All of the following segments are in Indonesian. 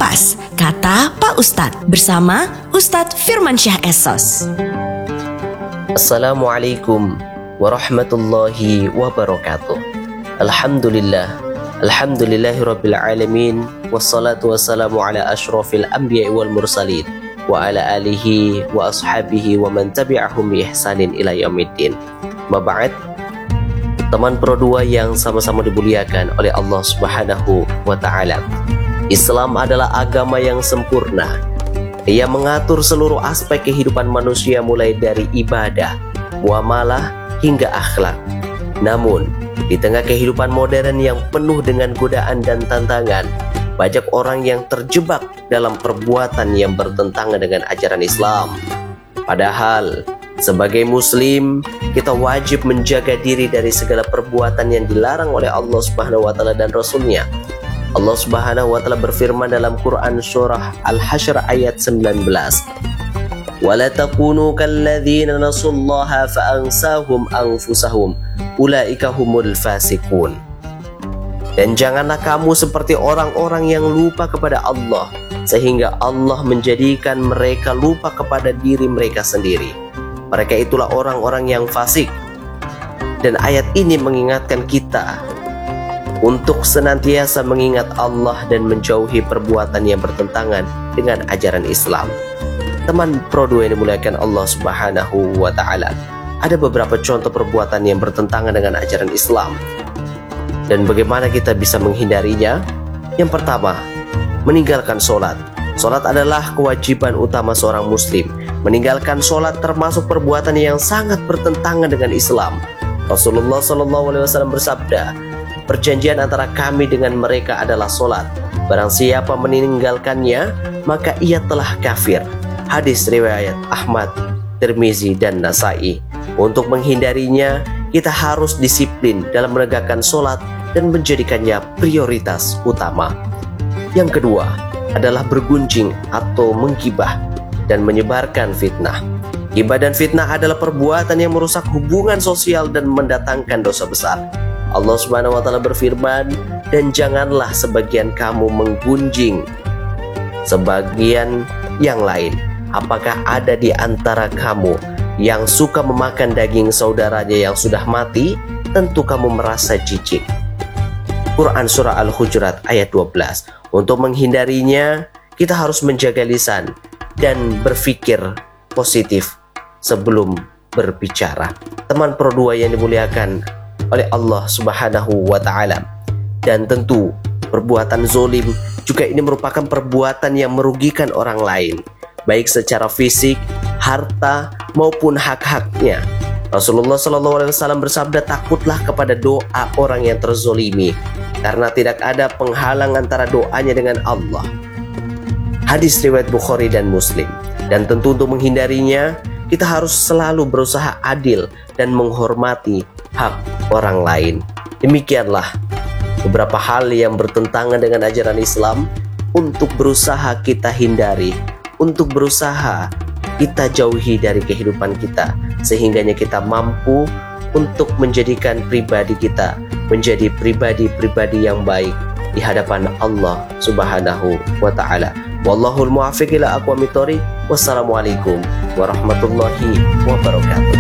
Kompas, kata Pak Ustadz bersama Ustadz Firmansyah Esos. Assalamualaikum warahmatullahi wabarakatuh. Alhamdulillahirabbil alamin, wassalatu wassalamu ala asyrafil anbiya'i wal mursalin wa ala alihi wa ashabihi wa man tabi'ahum bi ihsanin ila yaumiddin. Maba'ad, teman Pro 2 yang sama-sama dimuliakan oleh Allah Subhanahu wa taala. Islam adalah agama yang sempurna. Ia mengatur seluruh aspek kehidupan manusia mulai dari ibadah, muamalah, hingga akhlak. Namun, di tengah kehidupan modern yang penuh dengan godaan dan tantangan, banyak orang yang terjebak dalam perbuatan yang bertentangan dengan ajaran Islam. Padahal, sebagai Muslim, kita wajib menjaga diri dari segala perbuatan yang dilarang oleh Allah Subhanahu wa taala dan Rasul-Nya. Allah Subhanahu wa taala berfirman dalam Quran surah Al-Hasyr ayat 19. "Wala takunu kalladzina nasullaha fa'ansahum anfusahum ulaika humul fasiqun." Dan janganlah kamu seperti orang-orang yang lupa kepada Allah sehingga Allah menjadikan mereka lupa kepada diri mereka sendiri. Mereka itulah orang-orang yang fasik. Dan ayat ini mengingatkan kita untuk senantiasa mengingat Allah dan menjauhi perbuatan yang bertentangan dengan ajaran Islam. Teman Pro 2 yang dimuliakan Allah Subhanahu wa taala, ada beberapa contoh perbuatan yang bertentangan dengan ajaran Islam. Dan bagaimana kita bisa menghindarinya? Yang pertama, meninggalkan sholat. Sholat adalah kewajiban utama seorang muslim. Meninggalkan sholat termasuk perbuatan yang sangat bertentangan dengan Islam. Rasulullah SAW bersabda, "Perjanjian antara kami dengan mereka adalah sholat. Barang siapa meninggalkannya, maka ia telah kafir." Hadis riwayat Ahmad, Tirmizi, dan Nasai. Untuk menghindarinya, kita harus disiplin dalam menegakkan sholat dan menjadikannya prioritas utama. Yang kedua adalah bergunjing atau menggibah dan menyebarkan fitnah. Gibah dan fitnah adalah perbuatan yang merusak hubungan sosial dan mendatangkan dosa besar. Allah Subhanahu wa taala berfirman, "Dan janganlah sebagian kamu menggunjing sebagian yang lain. Apakah ada di antara kamu yang suka memakan daging saudaranya yang sudah mati? Tentu kamu merasa jijik." Quran surah Al-Hujurat ayat 12. Untuk menghindarinya, kita harus menjaga lisan dan berpikir positif sebelum berbicara. Teman Pro 2 yang dimuliakan oleh Allah Subhanahu wa taala. Dan tentu perbuatan zolim juga ini merupakan perbuatan yang merugikan orang lain, baik secara fisik, harta, maupun hak-haknya. Rasulullah SAW bersabda, "Takutlah kepada doa orang yang terzolimi, karena tidak ada penghalang antara doanya dengan Allah." Hadis riwayat Bukhari dan Muslim. Dan tentu untuk menghindarinya, kita harus selalu berusaha adil dan menghormati hak orang lain. Demikianlah beberapa hal yang bertentangan dengan ajaran Islam untuk berusaha kita hindari, untuk berusaha kita jauhi dari kehidupan kita, sehingganya kita mampu untuk menjadikan pribadi kita menjadi pribadi-pribadi yang baik di hadapan Allah Subhanahu wa taala. Wallahul muwaffiq ila aqwamit thoriq. Wassalamualaikum warahmatullahi wabarakatuh.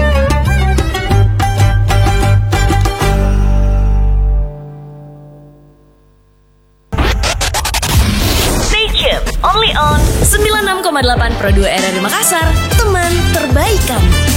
Stay tuned, only on 96,8 Pro 2 RRI Makassar, teman terbaik kamu.